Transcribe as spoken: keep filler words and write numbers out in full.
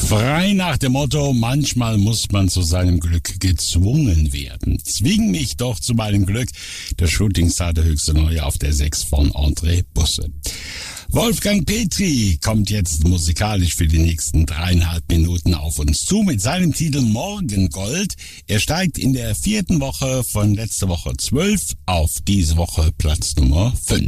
Frei nach dem Motto, manchmal muss man zu seinem Glück gezwungen werden. Zwing mich doch zu meinem Glück. Der Shootingstar der höchste Neue auf der sechs von André Busse. Wolfgang Petri kommt jetzt musikalisch für die nächsten dreieinhalb Minuten auf uns zu mit seinem Titel Morgengold. Er steigt in der vierten Woche von letzter Woche zwölf auf diese Woche Platz Nummer fünf.